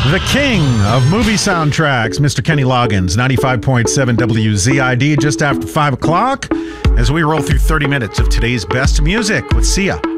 The king of movie soundtracks, Mr. Kenny Loggins, 95.7 WZID, just after 5 o'clock, as we roll through 30 minutes of today's best music with Sia.